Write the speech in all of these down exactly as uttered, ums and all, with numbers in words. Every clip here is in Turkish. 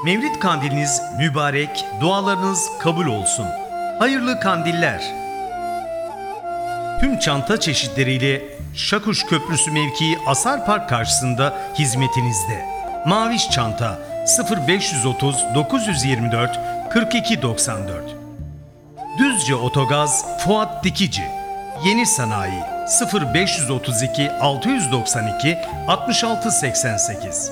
Mevlid kandiliniz mübarek, dualarınız kabul olsun. Hayırlı kandiller. Tüm çanta çeşitleriyle Şakuş Köprüsü mevkii Asar Park karşısında hizmetinizde. Maviş çanta sıfır beş otuz dokuz yirmi dört kırk iki doksan dört. Düzce Otogaz Fuat Dikici. Yeni Sanayi sıfır beş otuz iki altı doksan iki altmış altı seksen sekiz.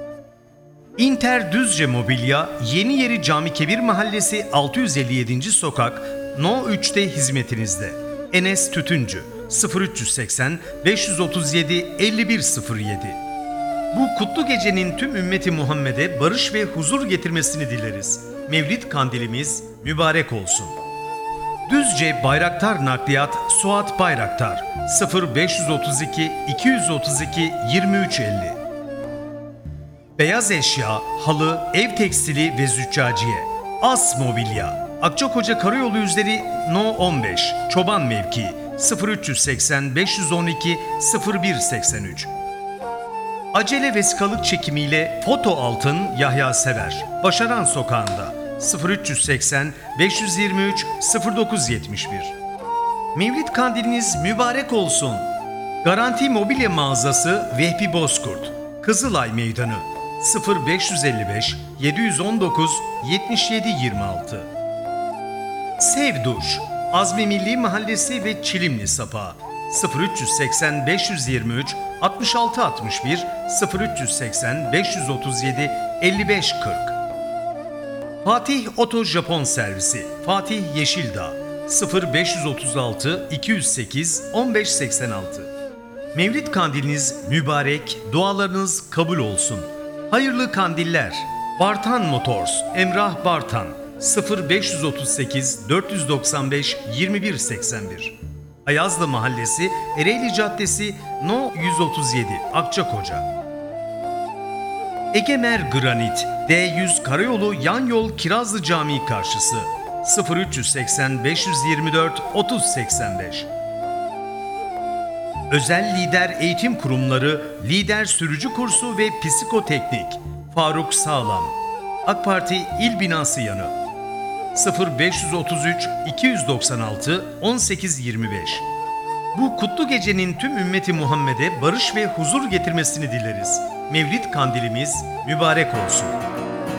İnter Düzce Mobilya Yeni Yeri Cami Kebir Mahallesi altı yüz elli yedinci Sokak No üçte hizmetinizde. Enes Tütüncü sıfır üç seksen beş otuz yedi elli bir sıfır yedi. Bu kutlu gecenin tüm ümmeti Muhammed'e barış ve huzur getirmesini dileriz. Mevlid kandilimiz mübarek olsun. Düzce Bayraktar Nakliyat Suat Bayraktar sıfır beş otuz iki iki otuz iki yirmi üç elli. Beyaz eşya, halı, ev tekstili ve züccaciye. As Mobilya Akçakoca Karayolu üzeri No on beş Çoban Mevkii sıfır üç seksen beş on iki sıfır bir seksen üç. Acele vesikalık çekimiyle Foto Altın Yahya Sever Başaran Sokağı'nda sıfır üç seksen beş yirmi üç sıfır dokuz yetmiş bir. Mevlid kandiliniz mübarek olsun. Garanti Mobilya Mağazası Vehbi Bozkurt Kızılay Meydanı sıfır beş elli beş yedi on dokuz yetmiş yedi yirmi altı. Sev Duş Azmi Milli Mahallesi ve Çilimli Sapağı sıfır üç seksen beş yirmi üç altmış altı altmış bir sıfır üç seksen beş otuz yedi elli beş kırk. Fatih Oto Japon Servisi Fatih Yeşildağ sıfır beş otuz altı iki yüz sekiz on beş seksen altı. Mevlid kandiliniz mübarek, dualarınız kabul olsun. Hayırlı kandiller. Bartan Motors Emrah Bartan sıfır beş otuz sekiz dört doksan beş yirmi bir seksen bir. Ayazlı Mahallesi Ereğli Caddesi No yüz otuz yedi Akçakoca. Egemer Granit D yüz Karayolu Yan Yol Kirazlı Camii karşısı sıfır üç seksen beş yirmi dört otuz seksen beş. Özel Lider Eğitim Kurumları Lider Sürücü Kursu ve Psikoteknik Faruk Sağlam AK Parti İl Binası yanı sıfır beş otuz üç iki doksan altı on sekiz yirmi beş. Bu kutlu gecenin tüm ümmeti Muhammed'e barış ve huzur getirmesini dileriz. Mevlid kandilimiz mübarek olsun.